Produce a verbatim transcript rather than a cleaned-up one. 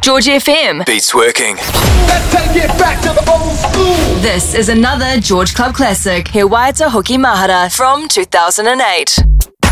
George F M. Beats working. Let's take it back to the old school. This is another George Club classic, He Waiata Hoki Mahara from two thousand eight.